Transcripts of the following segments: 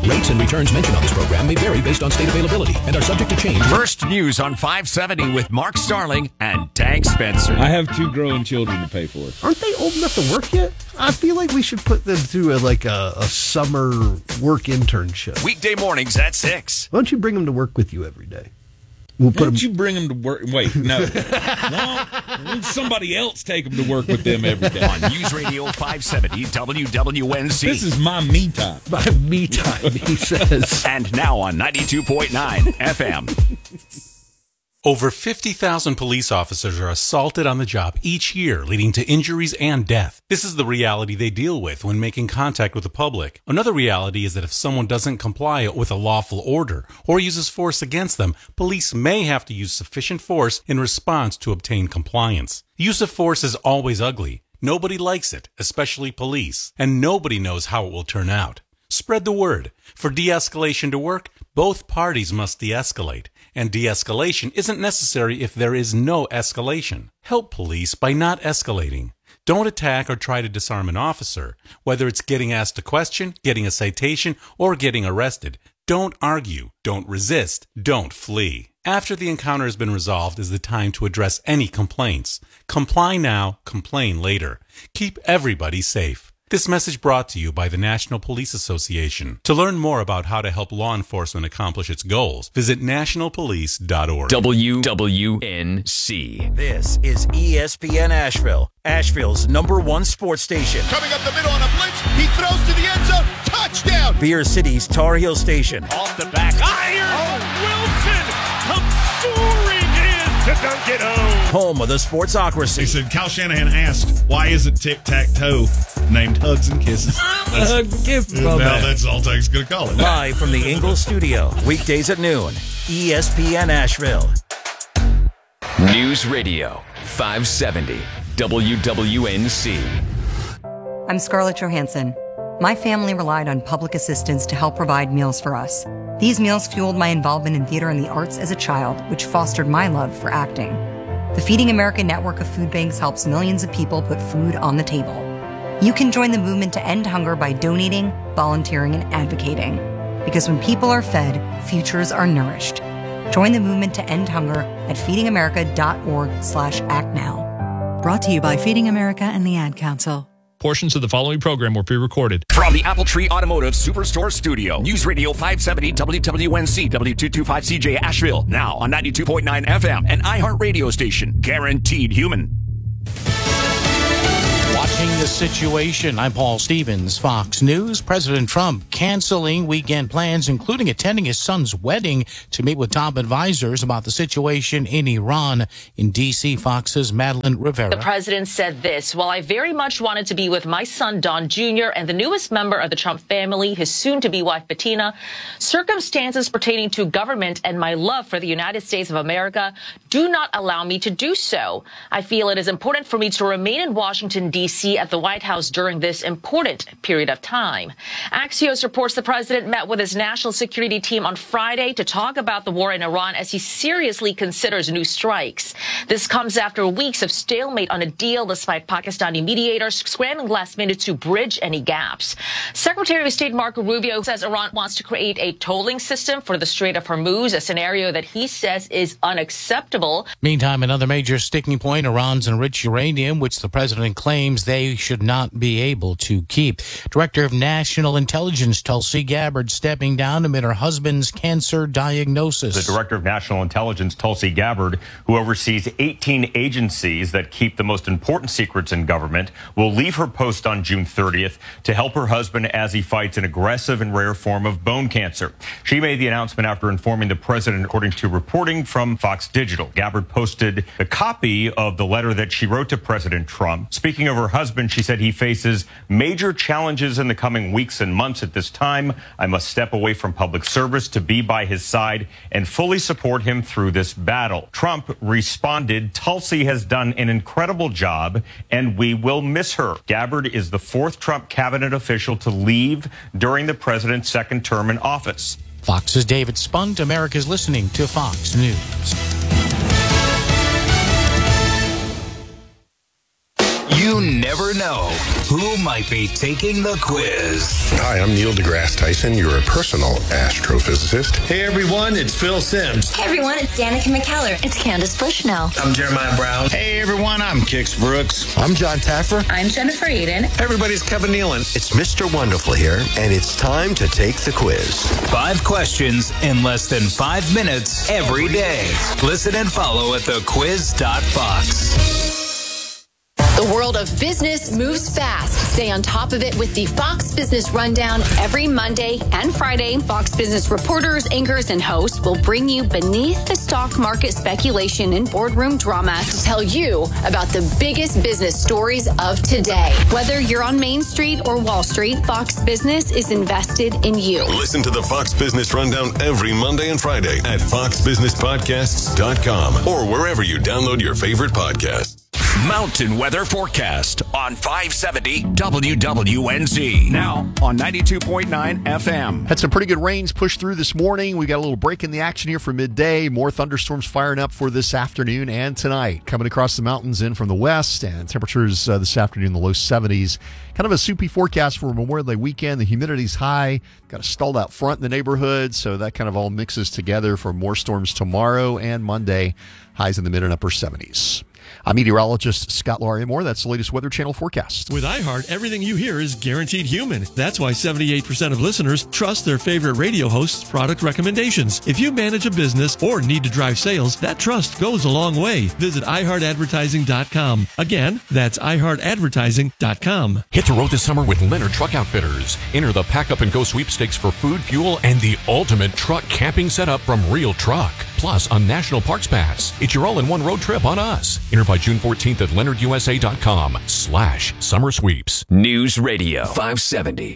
Rates and returns mentioned on this program may vary based on state availability and are subject to change. First News on 570 with Mark Starling and Tank Spencer. I have 2 growing children to pay for. Aren't they old enough to work yet? I feel like we should put them through a summer work internship. Weekday mornings at 6. Why don't you bring them to work with you every day? Why don't you bring them to work? Wait, no. No, somebody else take them to work with them every day. On News Radio 570 WWNC. This is my me time. My me time, he says. And now on 92.9 FM. Over 50,000 police officers are assaulted on the job each year, leading to injuries and death. This is the reality they deal with when making contact with the public. Another reality is that if someone doesn't comply with a lawful order or uses force against them, police may have to use sufficient force in response to obtain compliance. Use of force is always ugly. Nobody likes it, especially police, and nobody knows how it will turn out. Spread the word. For de-escalation to work, both parties must de-escalate. And de-escalation isn't necessary if there is no escalation. Help police by not escalating. Don't attack or try to disarm an officer. Whether it's getting asked a question, getting a citation, or getting arrested, don't argue, don't resist, don't flee. After the encounter has been resolved is the time to address any complaints. Comply now, complain later. Keep everybody safe. This message brought to you by the National Police Association. To learn more about how to help law enforcement accomplish its goals, visit nationalpolice.org. WWNC. This is ESPN Asheville, Asheville's #1 sports station. Coming up the middle on a blitz, he throws to the end zone, touchdown! Beer City's Tar Heel Station. Off the back, iron! Wilson comes soaring in to dunk it home. Home of the Sportsocracy. He said, Kyle Shanahan asked, why isn't tic-tac-toe named Hugs and Kisses? That's all Tank's going to call it. Live from the Ingalls studio, weekdays at noon, ESPN Asheville. News Radio 570 WWNC. I'm Scarlett Johansson. My family relied on public assistance to help provide meals for us. These meals fueled my involvement in theater and the arts as a child, which fostered my love for acting. The Feeding America network of food banks helps millions of people put food on the table. You can join the movement to end hunger by donating, volunteering, and advocating. Because when people are fed, futures are nourished. Join the movement to end hunger at feedingamerica.org/actnow. Brought to you by Feeding America and the Ad Council. Portions of the following program were pre-recorded. From the Apple Tree Automotive Superstore Studio, News Radio 570 WWNC W225CJ Asheville, now on 92.9 FM, an iHeart radio station, guaranteed human. Watching the situation, I'm Paul Stevens, Fox News. President Trump canceling weekend plans, including attending his son's wedding to meet with top advisors about the situation in Iran. In D.C., Fox's Madeline Rivera. The president said this: while I very much wanted to be with my son, Don Jr., and the newest member of the Trump family, his soon-to-be wife, Bettina, circumstances pertaining to government and my love for the United States of America do not allow me to do so. I feel it is important for me to remain in Washington, D.C. at the White House during this important period of time. Axios reports the president met with his national security team on Friday to talk about the war in Iran as he seriously considers new strikes. This comes after weeks of stalemate on a deal despite Pakistani mediators scrambling last minute to bridge any gaps. Secretary of State Marco Rubio says Iran wants to create a tolling system for the Strait of Hormuz, a scenario that he says is unacceptable. Meantime, another major sticking point, Iran's enriched uranium, which the president claims they should not be able to keep. Director of National Intelligence Tulsi Gabbard stepping down amid her husband's cancer diagnosis. The Director of National Intelligence, Tulsi Gabbard, who oversees 18 agencies that keep the most important secrets in government, will leave her post on June 30th to help her husband as he fights an aggressive and rare form of bone cancer. She made the announcement after informing the president, according to reporting from Fox Digital. Gabbard posted a copy of the letter that she wrote to President Trump. Speaking of her husband, she said he faces major challenges in the coming weeks and months. At this time, I must step away from public service to be by his side and fully support him through this battle. Trump responded, Tulsi has done an incredible job and we will miss her. Gabbard is the fourth Trump cabinet official to leave during the president's second term in office. Fox's David Spunt. America's listening to Fox News. You never never know who might be taking the quiz. Hi, I'm Neil deGrasse Tyson, your personal astrophysicist. Hey everyone, it's Phil Simms. Hey everyone, it's Danica McKellar. It's Candace Bushnell. I'm Jeremiah Brown. Hey everyone, I'm Kix Brooks. I'm John Taffer. I'm Jennifer Eden. Hey everybody, it's Kevin Nealon. It's Mr. Wonderful here, and it's time to take the quiz. 5 questions in less than 5 minutes every day. Listen and follow at thequiz.fox. The world of business moves fast. Stay on top of it with the Fox Business Rundown every Monday and Friday. Fox Business reporters, anchors, and hosts will bring you beneath the stock market speculation and boardroom drama to tell you about the biggest business stories of today. Whether you're on Main Street or Wall Street, Fox Business is invested in you. Listen to the Fox Business Rundown every Monday and Friday at foxbusinesspodcasts.com or wherever you download your favorite podcasts. Mountain weather forecast on 570 WWNZ. Now on 92.9 FM. Had some pretty good rains push through this morning. We got a little break in the action here for midday. More thunderstorms firing up for this afternoon and tonight. Coming across the mountains in from the west, and temperatures this afternoon in the low 70s. Kind of a soupy forecast for Memorial Day weekend. The humidity's high. Got a stalled out front in the neighborhood, so that kind of all mixes together for more storms tomorrow and Monday. Highs in the mid and upper 70s. I'm meteorologist Scott Lauriamore. That's the latest Weather Channel forecast. With iHeart, everything you hear is guaranteed human. That's why 78% of listeners trust their favorite radio host's product recommendations. If you manage a business or need to drive sales, that trust goes a long way. Visit iHeartAdvertising.com. Again, that's iHeartAdvertising.com. Hit the road this summer with Leonard Truck Outfitters. Enter the Pack Up and Go sweepstakes for food, fuel, and the ultimate truck camping setup from Real Truck. Plus, a National Parks Pass. It's your all-in-one road trip on us. Enter by June 14th at leonardusa.com/summer sweeps. News Radio 570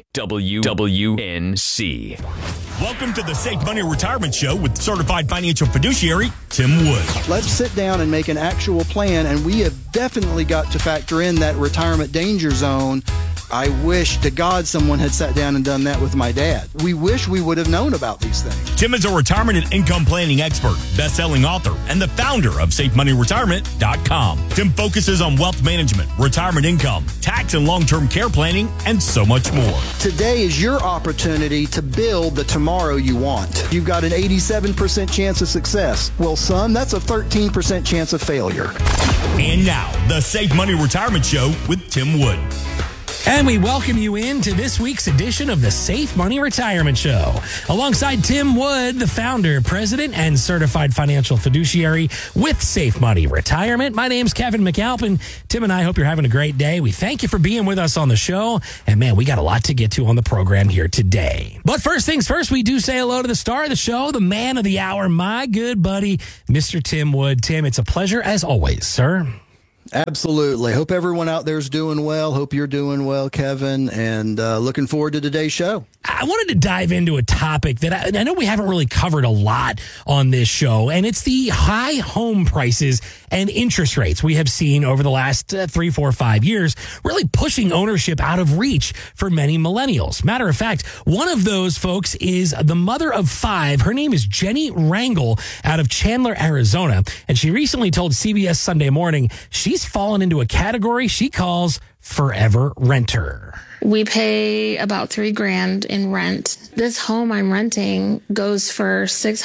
WWNC. Welcome to the Safe Money Retirement Show with certified financial fiduciary Tim Wood. Let's sit down and make an actual plan, and we have definitely got to factor in that retirement danger zone. I wish to God someone had sat down and done that with my dad. We wish we would have known about these things. Tim is a retirement and income planning expert, best-selling author, and the founder of SafeMoneyRetirement.com. Tim focuses on wealth management, retirement income, tax and long-term care planning, and so much more. Today is your opportunity to build the tomorrow you want. You've got an 87% chance of success. Well, son, that's a 13% chance of failure. And now, the Safe Money Retirement Show with Tim Wood. And we welcome you into this week's edition of the Safe Money Retirement Show. Alongside Tim Wood, the founder, president, and certified financial fiduciary with Safe Money Retirement. My name's Kevin McAlpin. Tim and I hope you're having a great day. We thank you for being with us on the show. And man, we got a lot to get to on the program here today. But first things first, we do say hello to the star of the show, the man of the hour, my good buddy, Mr. Tim Wood. Tim, it's a pleasure as always, sir. Absolutely. Hope everyone out there is doing well. Hope you're doing well, Kevin, and looking forward to today's show. I wanted to dive into a topic that I know we haven't really covered a lot on this show, and it's the high home prices and interest rates we have seen over the last 3, 4, 5 years, really pushing ownership out of reach for many millennials. Matter of fact, one of those folks is the mother of 5. Her name is Jenny Rangel out of Chandler, Arizona, and she recently told CBS Sunday Morning she's fallen into a category she calls forever renter. We pay about $3,000 in rent. This home I'm renting goes for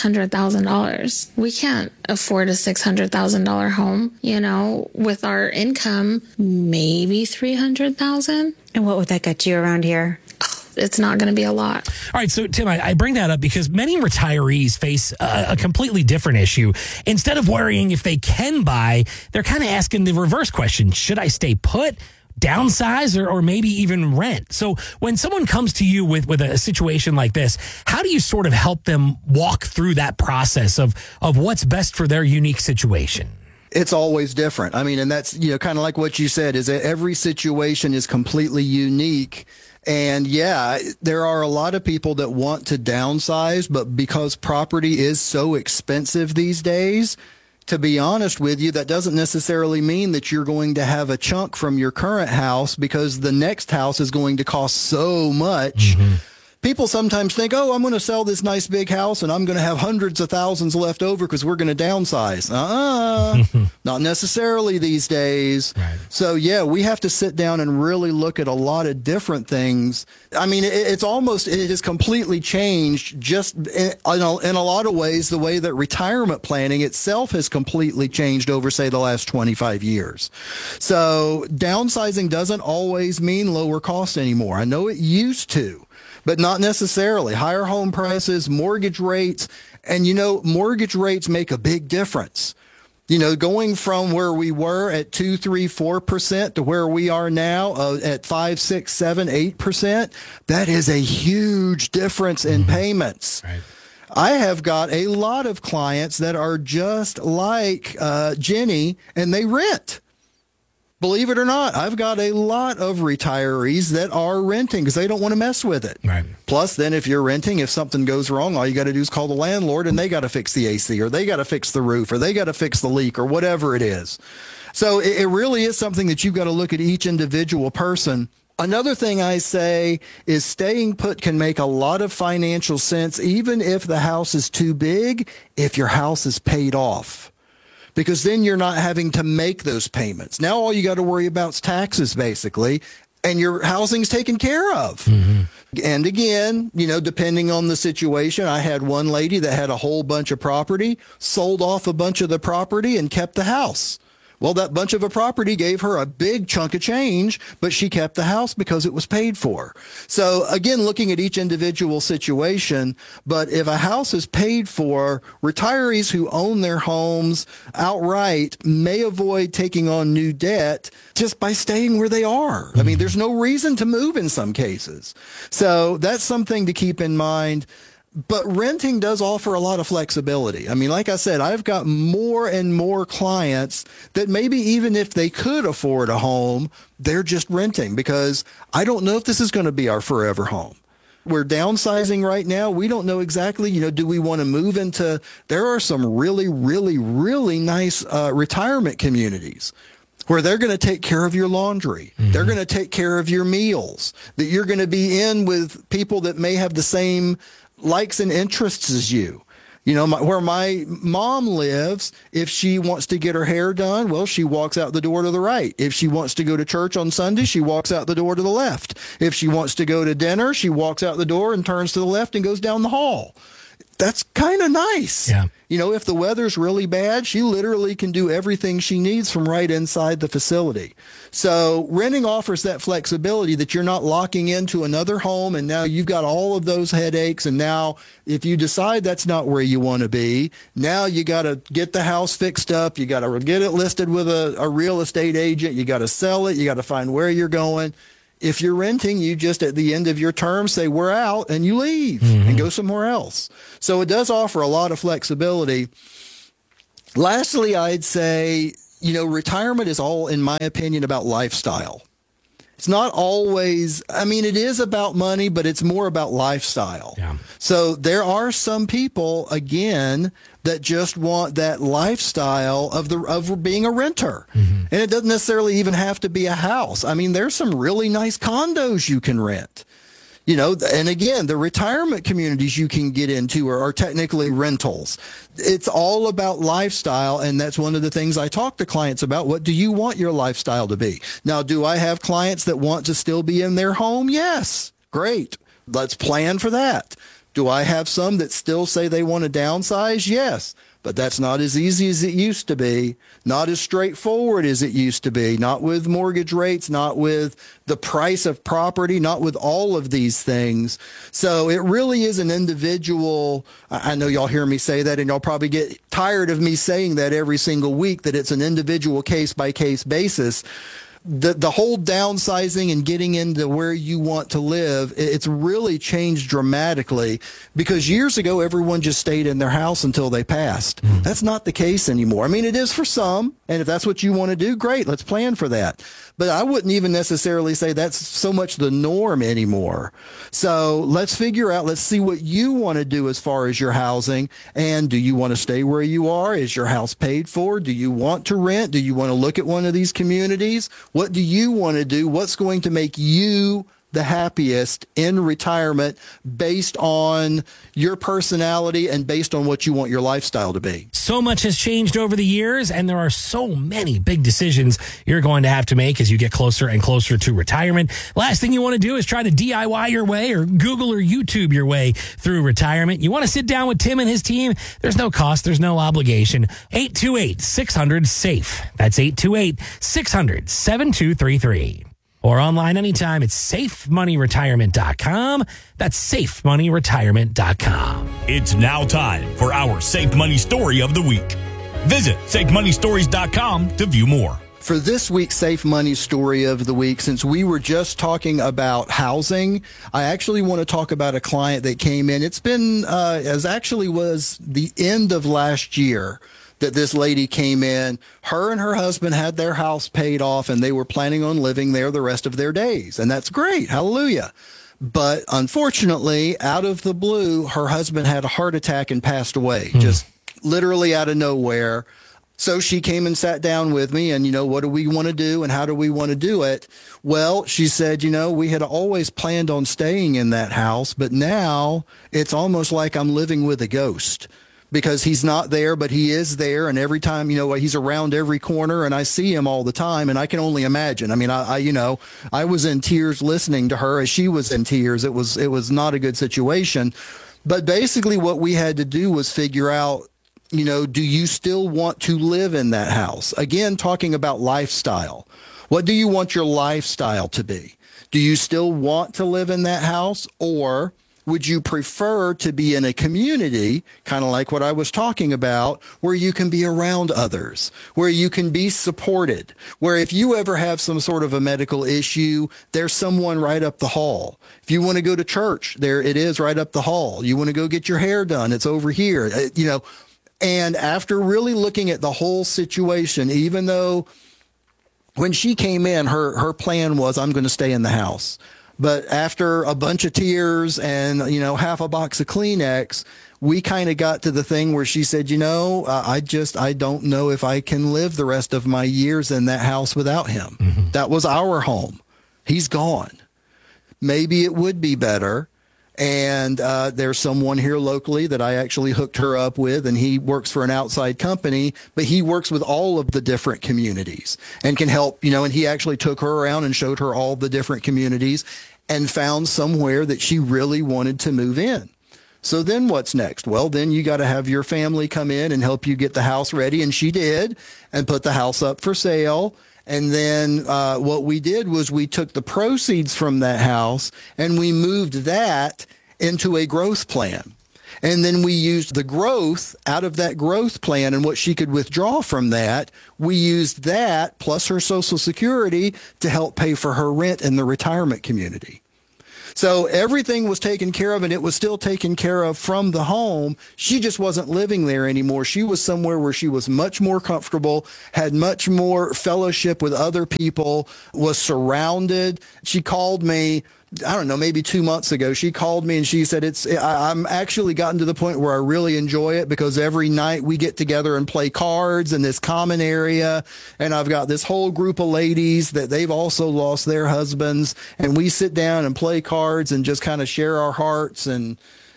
$600,000. We can't afford a $600,000 home, with our income, maybe $300,000. And what would that get you around here? It's not going to be a lot. All right. So, Tim, I bring that up because many retirees face a completely different issue. Instead of worrying if they can buy, they're kind of asking the reverse question. Should I stay put, downsize, or maybe even rent? So when someone comes to you with a situation like this, how do you sort of help them walk through that process of what's best for their unique situation? It's always different. I mean, and that's, kind of like what you said, is that every situation is completely unique. And yeah, there are a lot of people that want to downsize, but because property is so expensive these days, to be honest with you, that doesn't necessarily mean that you're going to have a chunk from your current house, because the next house is going to cost so much People sometimes think, oh, I'm going to sell this nice big house and I'm going to have hundreds of thousands left over because we're going to downsize. Not necessarily these days. Right. So, yeah, we have to sit down and really look at a lot of different things. I mean, it has completely changed just in a lot of ways. The way that retirement planning itself has completely changed over, say, the last 25 years. So downsizing doesn't always mean lower cost anymore. I know it used to, but not necessarily. Higher home prices, mortgage rates, and, mortgage rates make a big difference. Going from where we were at 2, 3, 4% to where we are now at 5, 6, 7, 8%, that is a huge difference in payments. Right. I have got a lot of clients that are just like Jenny, and they rent. Believe it or not, I've got a lot of retirees that are renting because they don't want to mess with it. Right. Plus, then if you're renting, if something goes wrong, all you got to do is call the landlord and they got to fix the AC or they got to fix the roof or they got to fix the leak or whatever it is. So it really is something that you've got to look at each individual person. Another thing I say is staying put can make a lot of financial sense, even if the house is too big, if your house is paid off. Because then you're not having to make those payments. Now all you got to worry about is taxes, basically, and your housing's taken care of. Mm-hmm. And again, depending on the situation, I had one lady that had a whole bunch of property, sold off a bunch of the property and kept the house. Well, that bunch of a property gave her a big chunk of change, but she kept the house because it was paid for. So again, looking at each individual situation, but if a house is paid for, retirees who own their homes outright may avoid taking on new debt just by staying where they are. I mean, there's no reason to move in some cases. So that's something to keep in mind. But renting does offer a lot of flexibility. I mean, like I said, I've got more and more clients that maybe even if they could afford a home, they're just renting because I don't know if this is going to be our forever home. We're downsizing right now. We don't know exactly, do we want to move into, there are some really, really, really nice retirement communities where they're going to take care of your laundry. Mm-hmm. They're going to take care of your meals, that you're going to be in with people that may have the same likes and interests as you. Where my mom lives, if she wants to get her hair done, well, she walks out the door to the right. If she wants to go to church on Sunday, she walks out the door to the left. If she wants to go to dinner, she walks out the door and turns to the left and goes down the hall. That's kind of nice. Yeah. If the weather's really bad, she literally can do everything she needs from right inside the facility. So renting offers that flexibility that you're not locking into another home and now you've got all of those headaches. And now if you decide that's not where you want to be, now you got to get the house fixed up. You got to get it listed with a real estate agent. You got to sell it. You got to find where you're going. If you're renting, you just at the end of your term say, we're out, and you leave and go somewhere else. So it does offer a lot of flexibility. Lastly, I'd say, retirement is all, in my opinion, about lifestyle. It's not always, it is about money, but it's more about lifestyle. Yeah. So there are some people, again, that just want that lifestyle of being a renter. Mm-hmm. And it doesn't necessarily even have to be a house. There's some really nice condos you can rent. And again, the retirement communities you can get into are technically rentals. It's all about lifestyle, and that's one of the things I talk to clients about. What do you want your lifestyle to be? Now, do I have clients that want to still be in their home? Yes. Great. Let's plan for that. Do I have some that still say they want to downsize? Yes. But that's not as easy as it used to be, not as straightforward as it used to be, not with mortgage rates, not with the price of property, not with all of these things. So it really is an individual. I know y'all hear me say that, and y'all probably get tired of me saying that every single week, that it's an individual case-by-case basis. The whole downsizing and getting into where you want to live, it's really changed dramatically because years ago, everyone just stayed in their house until they passed. That's not the case anymore. It is for some, and if that's what you want to do, great, let's plan for that. But I wouldn't even necessarily say that's so much the norm anymore. So let's figure out, let's see what you want to do as far as your housing. And do you want to stay where you are? Is your house paid for? Do you want to rent? Do you want to look at one of these communities? What do you want to do? What's going to make you the happiest in retirement based on your personality and based on what you want your lifestyle to be. So much has changed over the years, and there are so many big decisions you're going to have to make as you get closer and closer to retirement. Last thing you want to do is try to DIY your way or Google or YouTube your way through retirement. You want to sit down with Tim and his team? There's no cost. There's no obligation. 828-600-SAFE. That's 828-600-7233. Or online anytime at safemoneyretirement.com. That's safemoneyretirement.com. It's now time for our Safe Money Story of the Week. Visit safemoneystories.com to view more. For this week's Safe Money Story of the Week, since we were just talking about housing, I actually want to talk about a client that came in. It's been, was the end of last year that this lady came in. Her and her husband had their house paid off, and they were planning on living there the rest of their days. And that's great. Hallelujah. But unfortunately, out of the blue, her husband had a heart attack and passed away, just literally out of nowhere. So she came and sat down with me and, what do we want to do and how do we want to do it? Well, she said, we had always planned on staying in that house, but now it's almost like I'm living with a ghost. Because he's not there, but he is there. And every time, he's around every corner and I see him all the time. And I can only imagine. I mean, I was in tears listening to her as she was in tears. It was not a good situation. But basically what we had to do was figure out, do you still want to live in that house? Again, talking about lifestyle. What do you want your lifestyle to be? Do you still want to live in that house, or would you prefer to be in a community, kind of like what I was talking about, where you can be around others, where you can be supported, where if you ever have some sort of a medical issue, there's someone right up the hall. If you want to go to church, there it is right up the hall. You want to go get your hair done, it's over here, And after really looking at the whole situation, even though when she came in, her plan was, I'm going to stay in the house. But after a bunch of tears and, half a box of Kleenex, we kind of got to the thing where she said, I don't know if I can live the rest of my years in that house without him. Mm-hmm. That was our home. He's gone. Maybe it would be better. And there's someone here locally that I actually hooked her up with, and he works for an outside company, but he works with all of the different communities and can help, and he actually took her around and showed her all the different communities and found somewhere that she really wanted to move in. So then what's next? Well, then you got to have your family come in and help you get the house ready. And she did, and put the house up for sale. And then what we did was we took the proceeds from that house and we moved that into a growth plan. And then we used the growth out of that growth plan and what she could withdraw from that. We used that plus her Social Security to help pay for her rent in the retirement community. So everything was taken care of, and it was still taken care of from the home. She just wasn't living there anymore. She was somewhere where she was much more comfortable, had much more fellowship with other people, was surrounded. She called me, I don't know, maybe 2 months ago. She called me and she said, I'm actually gotten to the point where I really enjoy it because every night we get together and play cards in this common area. And I've got this whole group of ladies that they've also lost their husbands. And we sit down and play cards and just kind of share our hearts and,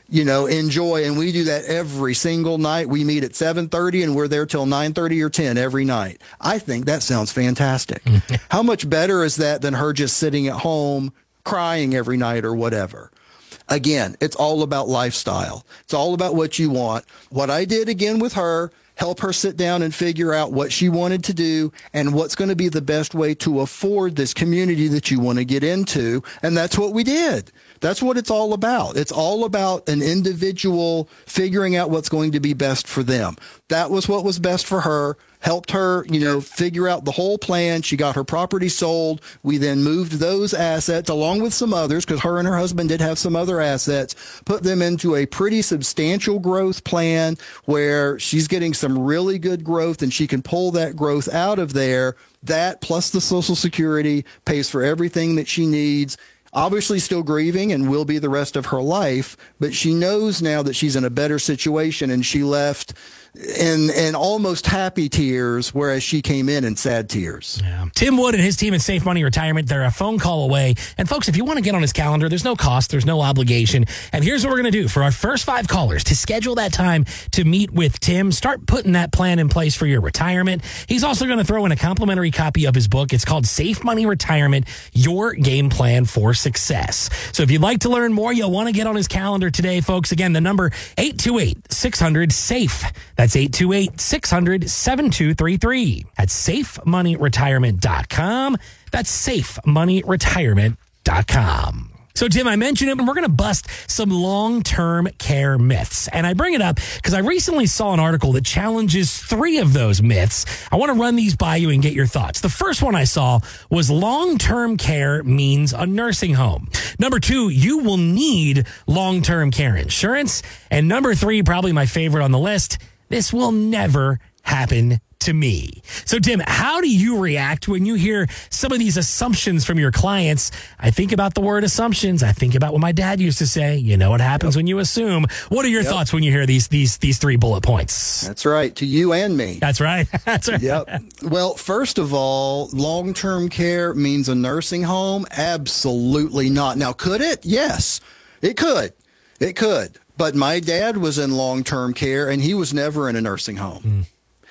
enjoy. And we do that every single night. We meet at 7:30 and we're there till 9:30 or 10 every night. I think that sounds fantastic. How much better is that than her just sitting at home crying every night or whatever? Again, it's all about lifestyle. It's all about what you want. What I did again with her, help her sit down and figure out what she wanted to do and what's going to be the best way to afford this community that you want to get into. And that's what we did. That's what it's all about. It's all about an individual figuring out what's going to be best for them. That was what was best for her. Helped her, figure out the whole plan. She got her property sold. We then moved those assets along with some others, because her and her husband did have some other assets, put them into a pretty substantial growth plan where she's getting some really good growth and she can pull that growth out of there. That plus the Social Security pays for everything that she needs. obviously still grieving and will be the rest of her life, but she knows now that she's in a better situation, and she left in almost happy tears, whereas she came in sad tears. Yeah. Tim Wood and his team at Safe Money Retirement, they're a phone call away. And folks, if you want to get on his calendar, there's no cost, there's no obligation. And here's what we're going to do for our first 5 callers to schedule that time to meet with Tim. Start putting that plan in place for your retirement. He's also going to throw in a complimentary copy of his book. It's called Safe Money Retirement, Your Game Plan for Success. So if you'd like to learn more, you'll want to get on his calendar today, folks. Again, the number 828-600-SAFE. That's 828-600-7233 at safemoneyretirement.com. That's safemoneyretirement.com. So, Tim, I mentioned it, and we're going to bust some long-term care myths. And I bring it up because I recently saw an article that challenges 3 of those myths. I want to run these by you and get your thoughts. The first one I saw was long-term care means a nursing home. Number 2, you will need long-term care insurance. And number 3, probably my favorite on the list, this will never happen to me. So, Tim, how do you react when you hear some of these assumptions from your clients? I think about the word assumptions. I think about what my dad used to say. You know what happens when you assume. What are your thoughts when you hear these 3 bullet points? That's right. To you and me. That's right. That's right. Yep. Well, first of all, long-term care means a nursing home? Absolutely not. Now, could it? Yes, it could. It could. But my dad was in long-term care, and he was never in a nursing home.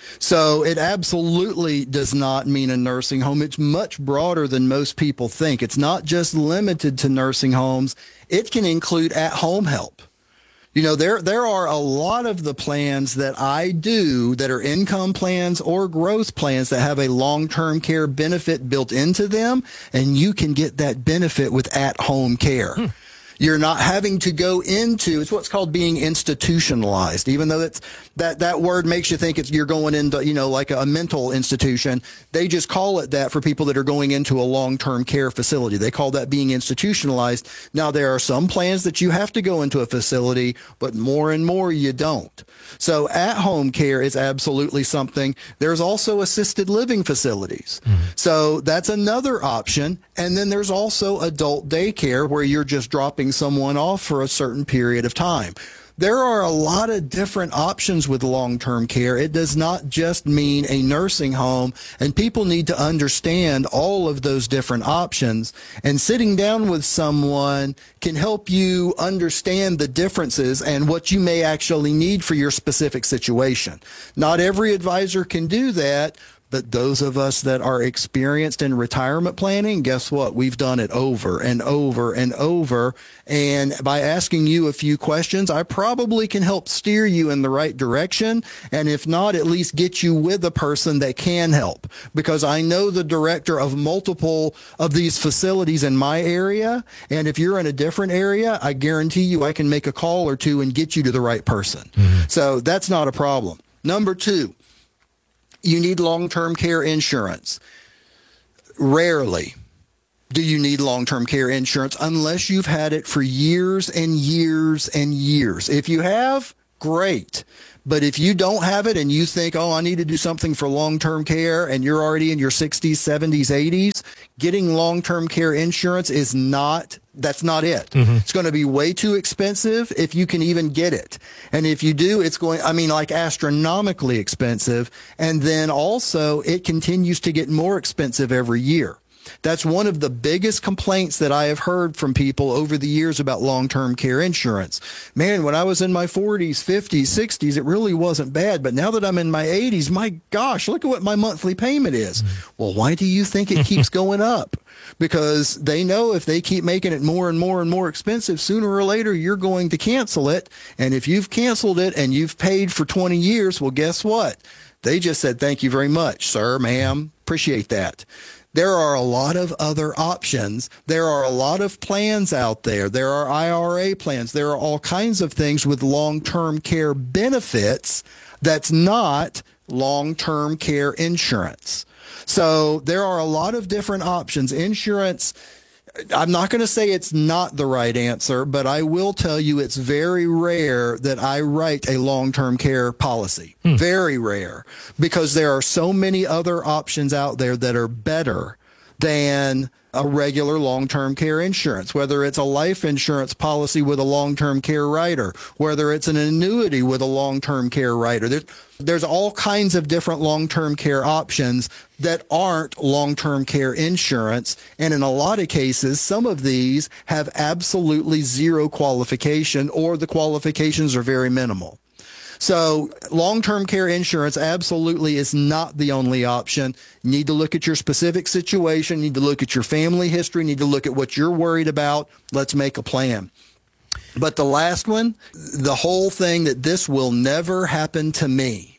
So it absolutely does not mean a nursing home. It's much broader than most people think. It's not just limited to nursing homes. It can include at-home help. You know, there are a lot of the plans that I do that are income plans or growth plans that have a long-term care benefit built into them, and you can get that benefit with at-home care. You're not having to go into, it's what's called being institutionalized, even though that word makes you think you're going into, you know, like a mental institution. They just call it that for people that are going into a long-term care facility. They call that being institutionalized. Now, there are some plans that you have to go into a facility, but more and more you don't. So at-home care is absolutely something. There's also assisted living facilities. So that's another option. And then there's also adult daycare where you're just dropping someone off for a certain period of time. There are a lot of different options with long-term care. It does not just mean a nursing home, and people need to understand all of those different options. And sitting down with someone can help you understand the differences and what you may actually need for your specific situation. Not every advisor can do that. But those of us that are experienced in retirement planning, guess what? We've done it over and over and over. And by asking you a few questions, I probably can help steer you in the right direction. And if not, at least get you with a person that can help. Because I know the director of multiple of these facilities in my area. And if you're in a different area, I guarantee you I can make a call or two and get you to the right person. So that's not a problem. Number 2. You need long-term care insurance. Rarely do you need long-term care insurance unless you've had it for years and years and years. If you have, great. But if you don't have it and you think, oh, I need to do something for long-term care, and you're already in your 60s, 70s, 80s, getting long-term care insurance is not, that's not it. It's going to be way too expensive if you can even get it. And if you do, it's going, like astronomically expensive. And then also it continues to get more expensive every year. That's one of the biggest complaints that I have heard from people over the years about long-term care insurance. Man, when I was in my 40s, 50s, 60s, it really wasn't bad. But now that I'm in my 80s, my gosh, look at what my monthly payment is. Well, why do you think it keeps going up? Because they know if they keep making it more and more and more expensive, sooner or later, you're going to cancel it. And if you've canceled it and you've paid for 20 years, well, guess what? They just said, thank you very much, sir, ma'am. Appreciate that. There are a lot of other options. There are a lot of plans out there. There are IRA plans. There are all kinds of things with long-term care benefits that's not long-term care insurance. So there are a lot of different options. Insurance, I'm not going to say it's not the right answer, but I will tell you it's very rare that I write a long-term care policy. Very rare, because there are so many other options out there that are better than a regular long-term care insurance, whether it's a life insurance policy with a long-term care rider, whether it's an annuity with a long-term care rider. There's all kinds of different long-term care options that aren't long-term care insurance. And in a lot of cases, some of these have absolutely zero qualification, or the qualifications are very minimal. So long-term care insurance absolutely is not the only option. You need to look at your specific situation, you need to look at your family history, you need to look at what you're worried about. Let's make a plan. But the last one, the whole thing that this will never happen to me.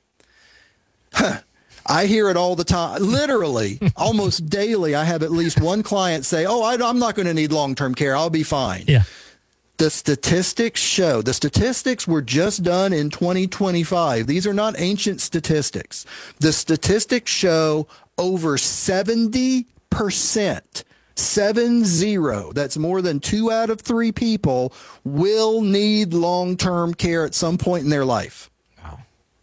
I hear it all the time. Literally, almost daily, I have at least one client say, I'm not going to need long-term care. I'll be fine. Yeah. The statistics show, the statistics were just done in 2025. These are not ancient statistics. The statistics show over 70%, 70, that's more than 2 out of 3 people, will need long-term care at some point in their life. Wow.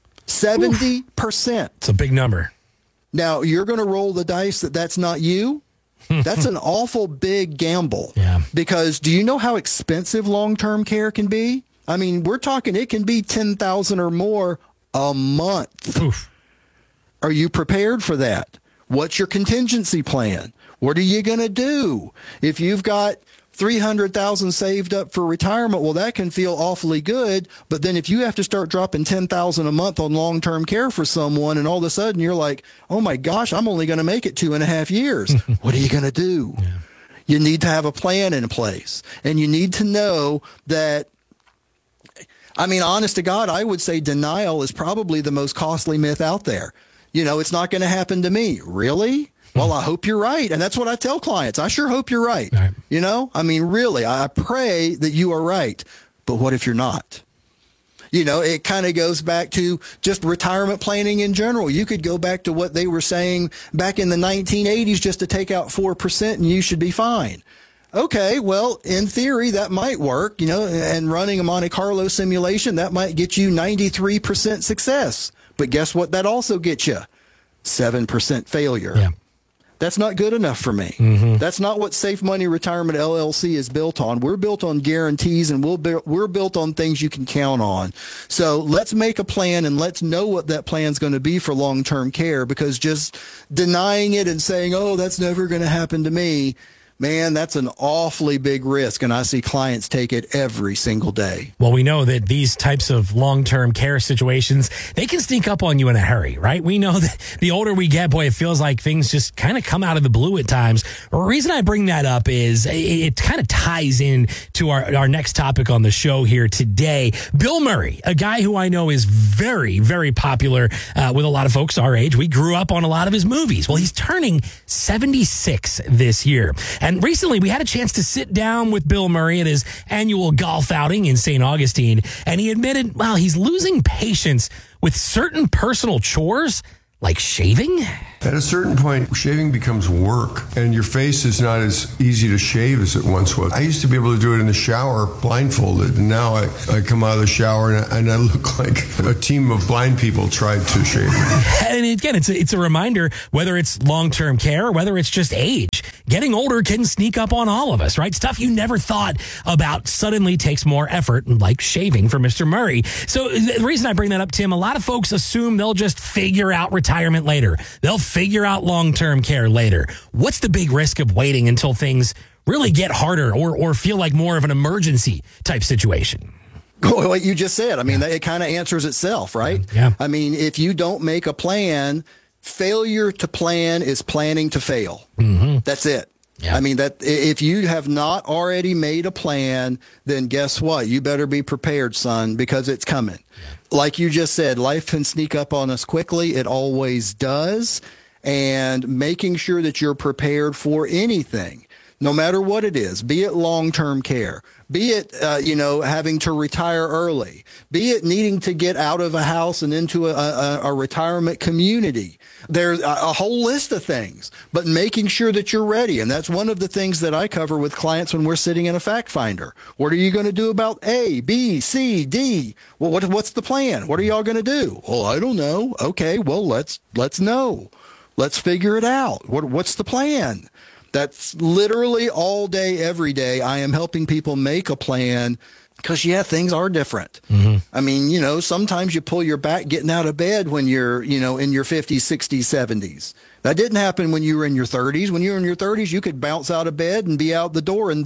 70%. It's a big number. Now, you're going to roll the dice that that's not you? That's an awful big gamble. Yeah. Because do you know how expensive long-term care can be? I mean, we're talking it can be $10,000 or more a month. Oof. Are you prepared for that? What's your contingency plan? What are you going to do? If you've got $300,000 saved up for retirement, well, that can feel awfully good. But then if you have to start dropping $10,000 a month on long-term care for someone, and all of a sudden you're like, oh my gosh, I'm only going to make it 2.5 years. What are you going to do? Yeah. You need to have a plan in place, and you need to know that. I mean, honest to God, I would say denial is probably the most costly myth out there. It's not going to happen to me. Really? Well, I hope you're right. And that's what I tell clients. I sure hope you're right. I mean, really, I pray that you are right. But what if you're not? It kind of goes back to just retirement planning in general. You could go back to what they were saying back in the 1980s, just to take out 4% and you should be fine. Okay, well, in theory, that might work, and running a Monte Carlo simulation, that might get you 93% success. But guess what that also gets you? 7% failure. Yeah. That's not good enough for me. Mm-hmm. That's not what Safe Money Retirement LLC is built on. We're built on guarantees, and we're built on things you can count on. So let's make a plan, and let's know what that plan's going to be for long-term care, because just denying it and saying, oh, that's never going to happen to me, man, that's an awfully big risk, and I see clients take it every single day. Well, we know that these types of long-term care situations, they can sneak up on you in a hurry, right? We know that the older we get, boy, it feels like things just kind of come out of the blue at times. The reason I bring that up is it kind of ties in to our next topic on the show here today. Bill Murray, a guy who I know is very, very popular with a lot of folks our age. We grew up on a lot of his movies. Well, he's turning 76 this year. And recently we had a chance to sit down with Bill Murray at his annual golf outing in St. Augustine, and he admitted, well, he's losing patience with certain personal chores like shaving. At a certain point, shaving becomes work, and your face is not as easy to shave as it once was. I used to be able to do it in the shower blindfolded, and now I come out of the shower and I look like a team of blind people tried to shave me. And again, it's a reminder, whether it's long-term care or whether it's just age, getting older can sneak up on all of us, right? Stuff you never thought about suddenly takes more effort, like shaving for Mr. Murray. So the reason I bring that up, Tim, a lot of folks assume they'll just figure out retirement later. They'll figure out long-term care later. What's the big risk of waiting until things really get harder or feel like more of an emergency type situation? What you just said, I mean, it kind of answers itself, right? Yeah. I mean, if you don't make a plan, failure to plan is planning to fail. Mm-hmm. That's it. Yeah. I mean, that if you have not already made a plan, then guess what? You better be prepared, son, because it's coming. Yeah. Like you just said, life can sneak up on us quickly. It always does. And making sure that you're prepared for anything, no matter what it is, be it long-term care, be it, having to retire early, be it needing to get out of a house and into a retirement community. There's a whole list of things, but making sure that you're ready. And that's one of the things that I cover with clients when we're sitting in a fact finder. What are you going to do about A, B, C, D? Well, what's the plan? What are y'all going to do? Well, I don't know. Okay, well, let's know. Let's figure it out. What's the plan? That's literally all day, every day. I am helping people make a plan because, things are different. Mm-hmm. I mean, sometimes you pull your back getting out of bed when you're, in your 50s, 60s, 70s. That didn't happen when you were in your 30s. When you were in your 30s, you could bounce out of bed and be out the door in,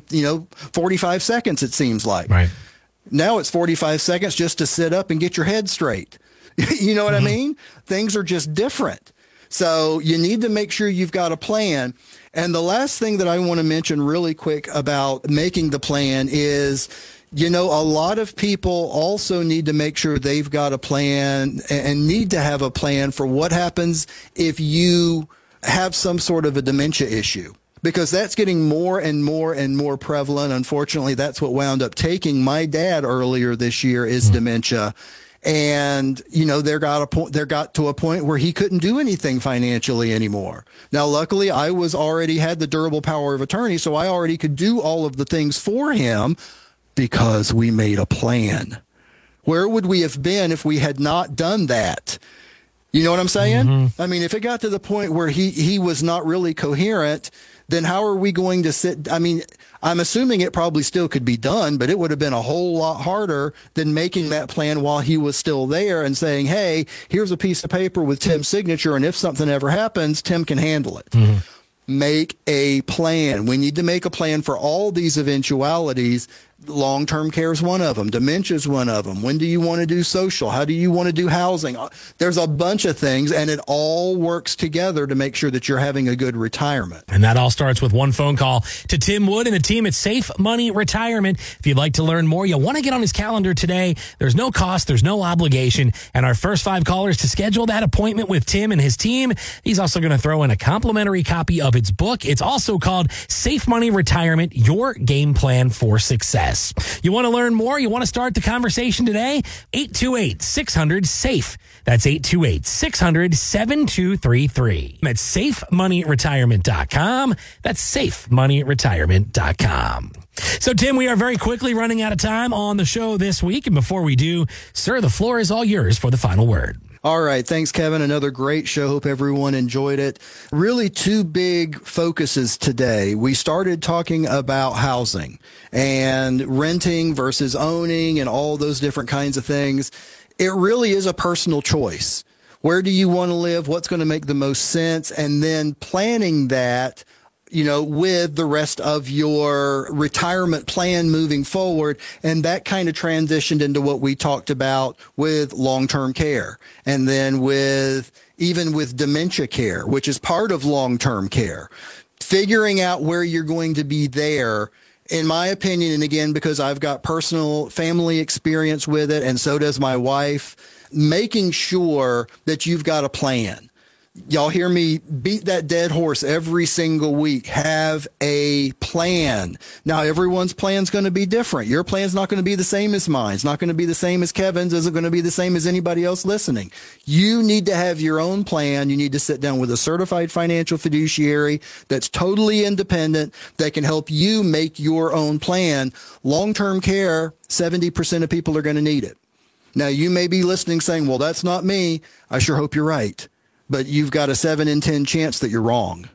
45 seconds, it seems like. Right. Now it's 45 seconds just to sit up and get your head straight. You know what I mean? Things are just different. So you need to make sure you've got a plan. And the last thing that I want to mention really quick about making the plan is, a lot of people also need to make sure they've got a plan and need to have a plan for what happens if you have some sort of a dementia issue, because that's getting more and more and more prevalent. Unfortunately, that's what wound up taking my dad earlier this year is dementia. And, there got to a point where he couldn't do anything financially anymore. Now, luckily, I already had the durable power of attorney, so I already could do all of the things for him because we made a plan. Where would we have been if we had not done that? You know what I'm saying? Mm-hmm. I mean, if it got to the point where he was not really coherent, then how are we going to sit? I mean, I'm assuming it probably still could be done, but it would have been a whole lot harder than making that plan while he was still there and saying, hey, here's a piece of paper with Tim's signature, and if something ever happens, Tim can handle it. Mm-hmm. Make a plan. We need to make a plan for all these eventualities. Long-term care is one of them. Dementia is one of them. When do you want to do social? How do you want to do housing? There's a bunch of things, and it all works together to make sure that you're having a good retirement. And that all starts with one phone call to Tim Wood and the team at Safe Money Retirement. If you'd like to learn more, you'll want to get on his calendar today. There's no cost, there's no obligation. And our first 5 callers to schedule that appointment with Tim and his team, he's also going to throw in a complimentary copy of its book. It's also called Safe Money Retirement, Your Game Plan for Success. You want to learn more? You want to start the conversation today? 828-600-SAFE. That's 828-600-7233. That's SafeMoneyRetirement.com. That's SafeMoneyRetirement.com. So, Tim, we are very quickly running out of time on the show this week. And before we do, sir, the floor is all yours for the final word. All right. Thanks, Kevin. Another great show. Hope everyone enjoyed it. Really 2 big focuses today. We started talking about housing and renting versus owning and all those different kinds of things. It really is a personal choice. Where do you want to live? What's going to make the most sense? And then planning that, with the rest of your retirement plan moving forward. And that kind of transitioned into what we talked about with long-term care. And then even with dementia care, which is part of long-term care, figuring out where you're going to be there. In my opinion, and again, because I've got personal family experience with it, and so does my wife, making sure that you've got a plan. Y'all hear me beat that dead horse every single week. Have a plan. Now, everyone's plan's going to be different. Your plan's not going to be the same as mine. It's not going to be the same as Kevin's. Isn't going to be the same as anybody else listening. You need to have your own plan. You need to sit down with a certified financial fiduciary that's totally independent that can help you make your own plan. Long-term care, 70% of people are going to need it. Now, you may be listening saying, well, that's not me. I sure hope you're right. But you've got a 7 in 10 chance that you're wrong.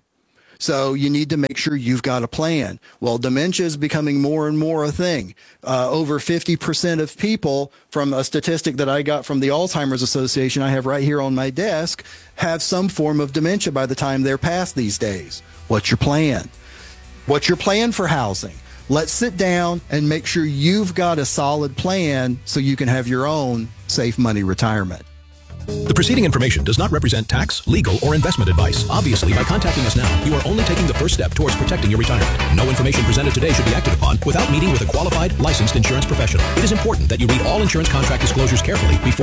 So you need to make sure you've got a plan. Well, dementia is becoming more and more a thing. Over 50% of people, from a statistic that I got from the Alzheimer's Association I have right here on my desk, have some form of dementia by the time they're past these days. What's your plan? What's your plan for housing? Let's sit down and make sure you've got a solid plan so you can have your own safe money retirement. The preceding information does not represent tax, legal, or investment advice. Obviously, by contacting us now, you are only taking the first step towards protecting your retirement. No information presented today should be acted upon without meeting with a qualified, licensed insurance professional. It is important that you read all insurance contract disclosures carefully before